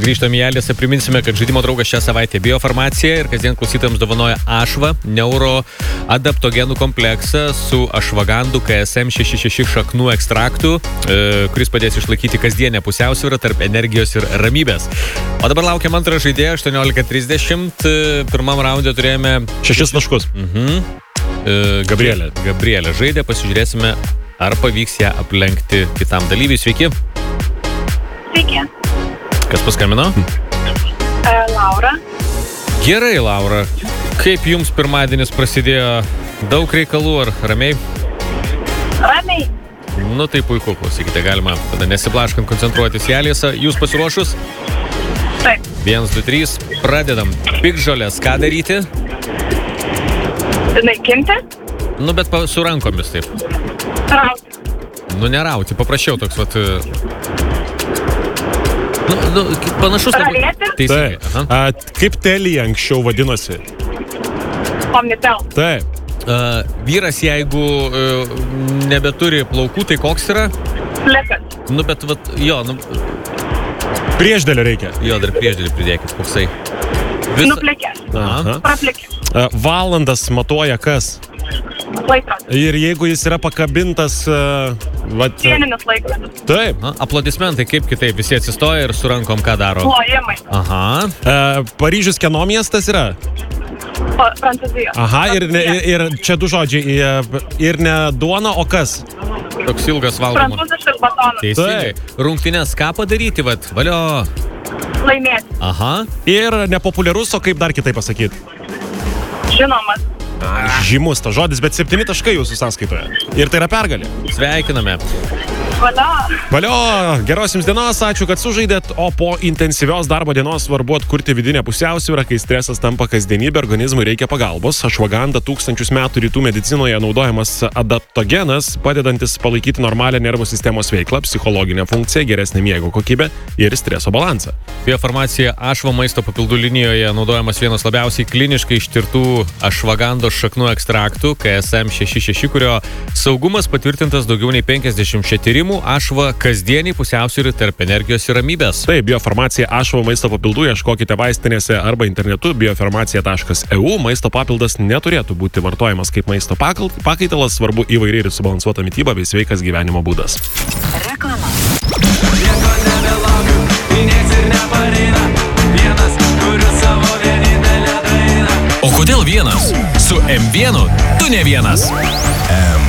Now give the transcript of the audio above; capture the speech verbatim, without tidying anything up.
Grįžtam į Aliasą, priminsime, kad žaidimo draugas šią savaitę biofarmacija ir kasdien klausytojams dovanoja Ašva neuroadaptogenų kompleksą su ašvagandų K S M šeši šeši šaknų ekstraktu, kuris padės išlaikyti kasdienę pusiausvyrą tarp energijos ir ramybės. O dabar laukiam antrą žaidėją, aštuoniolika trisdešimt. Pirmam raunde turėjome šešis taškus. Mhm. Gabrielė. Gabrielė žaidė, pasižiūrėsime, ar pavyks ją aplenkti kitam dalyviui. Sveiki. Sveiki. Kas paskambino? E, Laura. Gerai, Laura. Kaip jums pirmadienis prasidėjo? Daug reikalų ar ramiai? Ramiai. Nu tai puiku, klausykite, galima tada nesiblaškant koncentruotis į Aliasą. Jūs pasiruošus? Taip. Vienas, du, trys. Pradedam. Piktžolės, ką daryti? Naikinti? Nu, bet pa, su rankomis taip. Rauti. Nu, nerauti, paprašiau toks, vat... Nu, nu, panašus... Ravėti? Teisingai. Taip. A, kaip Telija anksčiau vadinosi? Omnitel. Taip. Uh, vyras, jeigu uh, nebeturi plaukų, tai koks yra? Flekas. Nu, bet, vat, jo, nu... Priešdėlio reikia. Jo, dar priešdėlį pridėkit, koksai. Visa... Nuplekės. Aha. Praplekės. A, valandas matuoja kas? Laikrodis. Ir jeigu jis yra pakabintas... Uh, vat... Sieninis laikrodis. Taip. Na, aplodismentai, kaip kitaip, visi atsistoja ir su rankom ką daro? Plojimai. Aha. Uh, Paryžius kieno miestas yra? Pa, Prancūzija. Aha, ir, ne, ir čia du žodžiai. Ir ne duona, o kas? Toks ilgas valgomas. Prancūziškas batonas. Teisingai. Rungtynes ką padaryti, vat? Valio. Laimėti. Aha. Ir nepopuliarus, o kaip dar kitaip pasakyti? Žinomas. Žymus tas žodis, bet septyni taškai jūsų sąskaitoje. Ir tai yra pergalė. Sveikiname. Valio. Valio, geros jums dienos, ačiū, kad sužaidėt, o po intensyvios darbo dienos svarbu atkurti vidinę pusiausvyrą, kai stresas tampa kasdienybė, organizmui reikia pagalbos. Ašvaganda tūkstančius metų rytų medicinoje naudojamas adaptogenas, padedantis palaikyti normalią nervų sistemos veiklą, psichologinę funkciją, geresnį miego kokybę ir streso balansą. Biofarmacija Ašva maisto papildų linijoje naudojamas vienas labiausiai kliniškai ištirtų ašvagandos šaknų ekstraktų K S M šeši šeši, kurio saugumas patvirtintas daugiau nei penkiasdešimt tyrimų. Ašva kasdieniai pusiausvyrį tarp energijos ir ramybės. Taip, biofarmacija Ašva maisto papildų ieškokite vaistinėse arba internetu biofarmacija taškas e u. Maisto papildas neturėtų būti vartojamas kaip maisto pakaitalas, svarbu įvairiai ir subalansuota mityba bei sveikas gyvenimo būdas. Reklama. O kodėl vienas? Su M vienu tu ne vienas. M